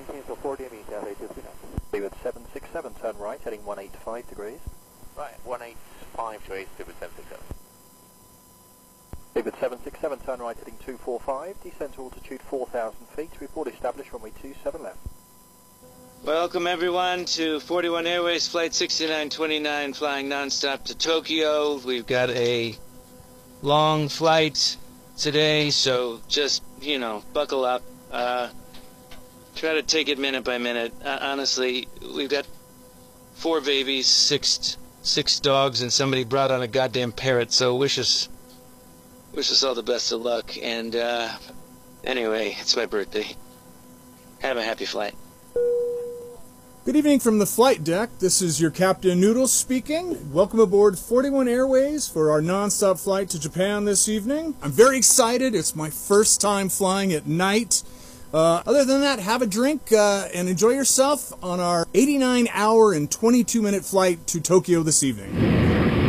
maintain for 40 meters, A229. Leeward 767, turn right, heading 185 degrees. Right, 185 to 82 with 767. Leeward 767, turn right, heading 245, descent to altitude 4,000 feet, report established, runway 27 left. Welcome everyone to 41 Airways Flight 6929 flying non-stop to Tokyo. We've got a long flight today, so just, you know, buckle up. Try to take it minute by minute. Honestly, we've got 4 babies, six dogs, and somebody brought on a goddamn parrot, so wish us all the best of luck. And anyway, it's my birthday. Have a happy flight. Good evening from the flight deck. This is your Captain Noodles speaking. Welcome aboard 41 Airways for our non-stop flight to Japan this evening. I'm very excited. It's my first time flying at night. Other than that, have a drink and enjoy yourself on our 89-hour and 22-minute flight to Tokyo this evening.